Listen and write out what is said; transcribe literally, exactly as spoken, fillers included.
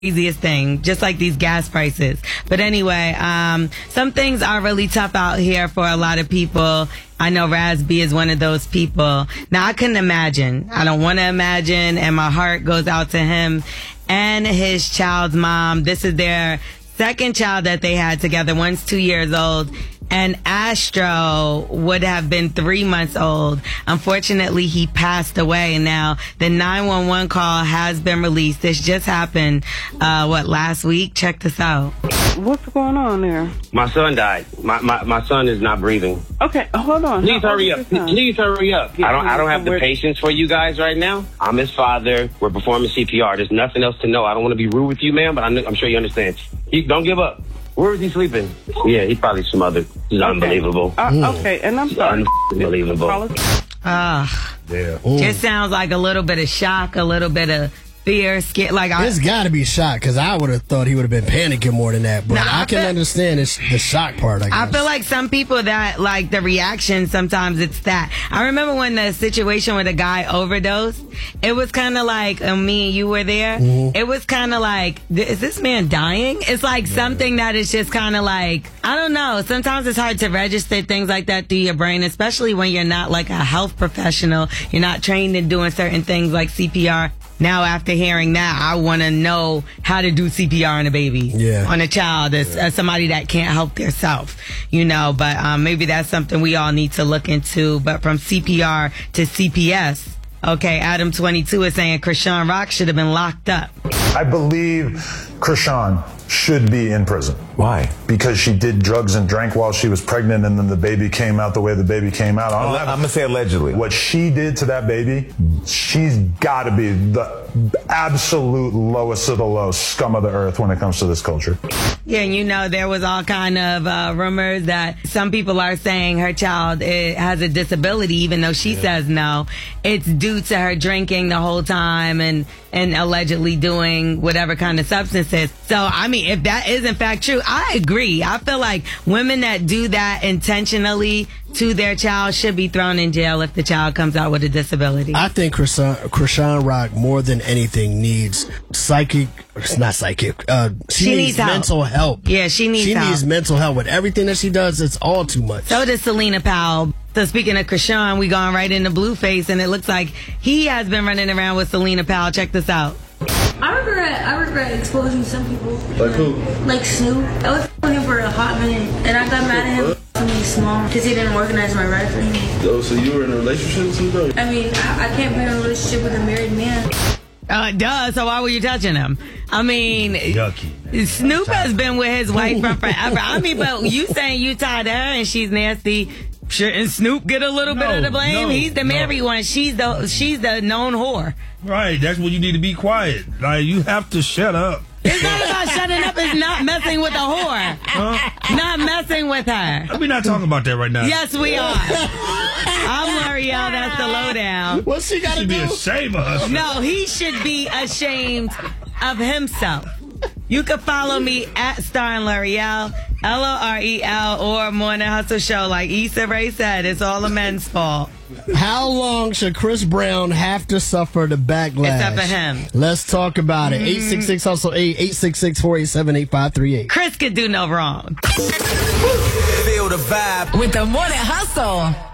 Easiest thing, just like these gas prices. But anyway, um, some things are really tough out here for a lot of people. I know Raz B is one of those people. Now, I couldn't imagine. I don't want to imagine, and my heart goes out to him and his child's mom. This is their second child that they had together. One's two years old. And Astro would have been three months old. Unfortunately, he passed away. And now the nine one one call has been released. This just happened, uh, what, last week? Check this out. What's going on there? My son died. My my, my son is not breathing. Okay, hold on. Please hurry up. Please hurry up. I don't I don't have the patience for you guys right now. I'm his father. We're performing C P R. There's nothing else to know. I don't want to be rude with you, ma'am, but I'm, I'm sure you understand. He, don't give up. Where is he sleeping? Yeah, he's probably smothered. This is okay. Unbelievable. Uh, okay, and I'm sorry. Unbelievable. Ah, uh, yeah. Just sounds like a little bit of shock, a little bit of fear, scared. Like I, it's got to be shock, because I would have thought he would have been panicking more than that. But nah, I, I can feel, understand it's the shock part. I guess. I feel like some people that like the reaction. Sometimes it's that. I remember when the situation with a guy overdosed. It was kind of like uh, me and you were there. Mm-hmm. It was kind of like, is this man dying? It's like yeah. something that is just kind of like, I don't know. Sometimes it's hard to register things like that through your brain, especially when you're not like a health professional. You're not trained in doing certain things like C P R. Now, after hearing that, I want to know how to do C P R on a baby, yeah. on a child, as, yeah. as somebody that can't help themselves, you know. But um, maybe that's something we all need to look into. But from C P R to C P S, okay, Adam twenty-two is saying Chrisean Rock should have been locked up. I believe Chrisean should be in prison. Why? Because she did drugs and drank while she was pregnant, and then the baby came out the way the baby came out. I don't I'm going to say allegedly. What she did to that baby, she's got to be the absolute lowest of the low scum of the earth when it comes to this culture. Yeah, and you know, there was all kind of uh, rumors that some people are saying her child it, has a disability, even though she yeah. says no. It's due to her drinking the whole time and, and allegedly doing whatever kind of substances. So, I mean, if that is in fact true, I agree. I feel like women that do that intentionally to their child should be thrown in jail if the child comes out with a disability. I think Chrisean, Chrisean Rock, more than anything, needs psychic, it's not psychic, uh, she, she needs, needs mental help. Yeah, she needs She help. needs mental help. With everything that she does, it's all too much. So does Selena Powell. So speaking of Chrisean, we going right into Blueface, and it looks like he has been running around with Selena Powell. Check this out. I regret, I regret exposing some people. Like who? Like Snoop. I was f***ing him for a hot minute, and I got mad at him for being small because he didn't organize my ride for me. Oh, so you were in a relationship with Snoop? I mean, I, I can't be in a relationship with a married man. Uh, duh, so why were you touching him? I mean, yucky. Snoop has been with his wife from forever. I mean, but you saying you tied her and she's nasty. Shouldn't Snoop get a little no, bit of the blame? No, He's the married no. one. She's the she's the known whore. Right. That's when you need to be quiet. Like, you have to shut up. It's not about shutting up. It's not messing with a whore. Huh? Not messing with her. We're not talking about that right now. Yes, we are. I'm L'Oreal. That's the lowdown. What's he got to do? He should be ashamed of us. No, he should be ashamed of himself. You can follow me at Star and L'Oreal, L O R E L, or Morning Hustle Show. Like Issa Rae said, it's all a men's fault. How long should Chris Brown have to suffer the backlash? It's up for him. Let's talk about it. Mm. eight six six hustle eight, eight six six, four eight seven, eight five three eight. Chris could do no wrong. Feel the vibe with the Morning Hustle.